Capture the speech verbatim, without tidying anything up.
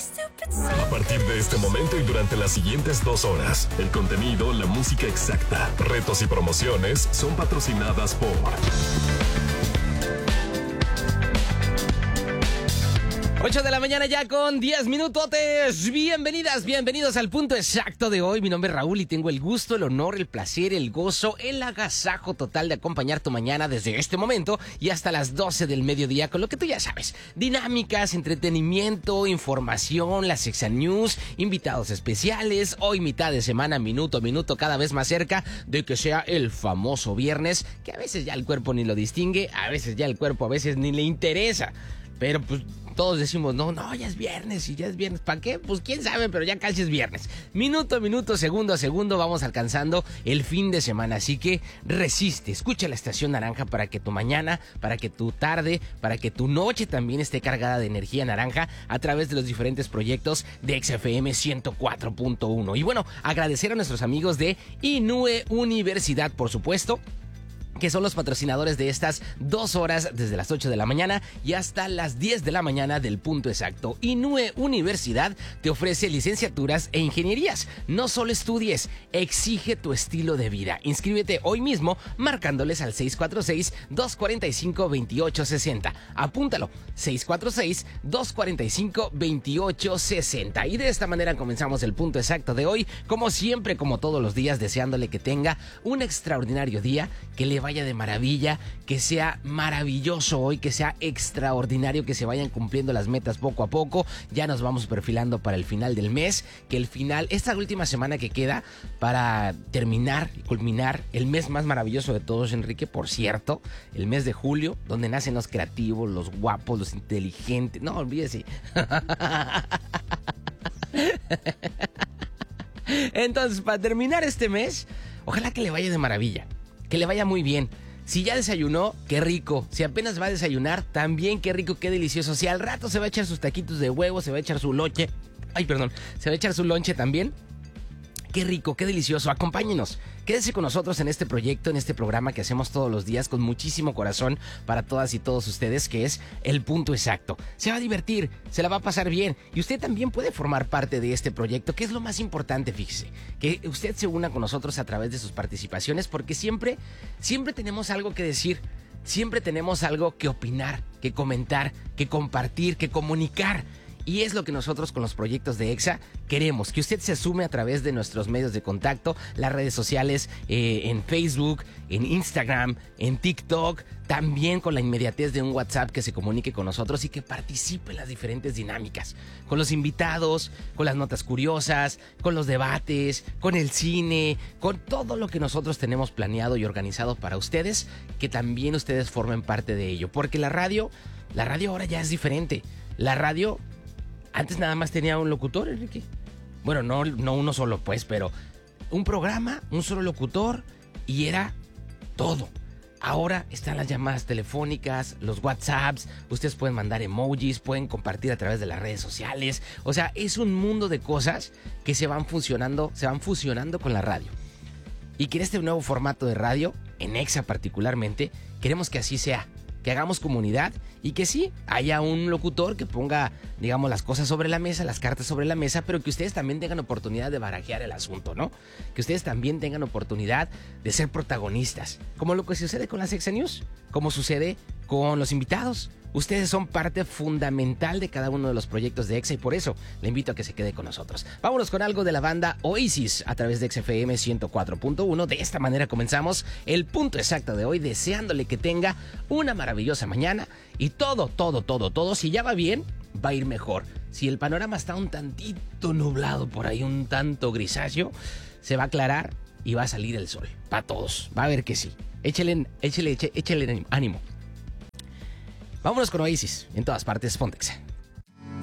A partir de este momento y durante las siguientes dos horas, el contenido, la música exacta, retos y promociones son patrocinadas por... ocho de la mañana ya con diez minutotes. Bienvenidas, bienvenidos al punto exacto de hoy. Mi nombre es Raúl y tengo el gusto, el honor, el placer, el gozo, el agasajo total de acompañar tu mañana desde este momento y hasta las doce del mediodía con lo que tú ya sabes. Dinámicas, entretenimiento, información, las Exa News, invitados especiales. Hoy mitad de semana, minuto a minuto, cada vez más cerca de que sea el famoso viernes, que a veces ya el cuerpo ni lo distingue, a veces ya el cuerpo a veces ni le interesa. Pero pues todos decimos, no, no, ya es viernes y ya es viernes. ¿Para qué? Pues quién sabe, pero ya casi es viernes. Minuto a minuto, segundo a segundo, vamos alcanzando el fin de semana. Así que resiste, escucha la Estación Naranja para que tu mañana, para que tu tarde, para que tu noche también esté cargada de energía naranja a través de los diferentes proyectos de Exa F M ciento cuatro punto uno. Y bueno, agradecer a nuestros amigos de Inue Universidad, por supuesto, que son los patrocinadores de estas dos horas desde las ocho de la mañana y hasta las diez de la mañana del punto exacto. Inue Universidad te ofrece licenciaturas e ingenierías. No solo estudies, exige tu estilo de vida. Inscríbete hoy mismo marcándoles al seis cuatro seis, dos cuatro cinco, dos ocho seis cero. Apúntalo, seis cuatro seis, dos cuatro cinco, dos ocho seis cero. Y de esta manera comenzamos el punto exacto de hoy, como siempre, como todos los días, deseándole que tenga un extraordinario día, que le vaya de maravilla, que sea maravilloso hoy, que sea extraordinario, que se vayan cumpliendo las metas poco a poco. Ya nos vamos perfilando para el final del mes, que el final, esta última semana que queda para terminar y culminar el mes más maravilloso de todos, Enrique, por cierto, el mes de julio, donde nacen los creativos, los guapos, los inteligentes. No, olvídese. Entonces, para terminar este mes, ojalá que le vaya de maravilla, que le vaya muy bien. Si ya desayunó, qué rico. Si apenas va a desayunar, también qué rico, qué delicioso. Si al rato se va a echar sus taquitos de huevo, se va a echar su lonche. Ay, perdón. Se va a echar su lonche también. Qué rico, qué delicioso. Acompáñenos. Quédese con nosotros en este proyecto, en este programa que hacemos todos los días con muchísimo corazón para todas y todos ustedes, que es El Punto Exacto. Se va a divertir, se la va a pasar bien y usted también puede formar parte de este proyecto, que es lo más importante, fíjese. Que usted se una con nosotros a través de sus participaciones, porque siempre, siempre tenemos algo que decir, siempre tenemos algo que opinar, que comentar, que compartir, que comunicar. Y es lo que nosotros con los proyectos de Exa queremos, que usted se sume a través de nuestros medios de contacto, las redes sociales, eh, en Facebook, en Instagram, en TikTok, también con la inmediatez de un WhatsApp, que se comunique con nosotros y que participe en las diferentes dinámicas, con los invitados, con las notas curiosas, con los debates, con el cine, con todo lo que nosotros tenemos planeado y organizado para ustedes, que también ustedes formen parte de ello, porque la radio, la radio ahora ya es diferente. La radio antes nada más tenía un locutor, Enrique. Bueno, no, no uno solo, pues, pero un programa, un solo locutor y era todo. Ahora están las llamadas telefónicas, los WhatsApps, ustedes pueden mandar emojis, pueden compartir a través de las redes sociales. O sea, es un mundo de cosas que se van fusionando, se van fusionando con la radio. Y que en este nuevo formato de radio, en Exa particularmente, queremos que así sea. Que hagamos comunidad y que sí, haya un locutor que ponga, digamos, las cosas sobre la mesa, las cartas sobre la mesa, pero que ustedes también tengan oportunidad de barajear el asunto, ¿no? Que ustedes también tengan oportunidad de ser protagonistas, como lo que sucede con las Exa News, como sucede con los invitados. Ustedes son parte fundamental de cada uno de los proyectos de Exa y por eso le invito a que se quede con nosotros. Vámonos con algo de la banda Oasis a través de Exa F M ciento cuatro punto uno. De esta manera comenzamos el punto exacto de hoy, deseándole que tenga una maravillosa mañana y todo, todo, todo, todo, si ya va bien, va a ir mejor. Si el panorama está un tantito nublado por ahí, un tanto grisáceo, se va a aclarar y va a salir el sol. Para todos, va a ver que sí. Échele, échele, échele, échele ánimo. Vámonos con Oasis, en todas partes, Ponte Exa.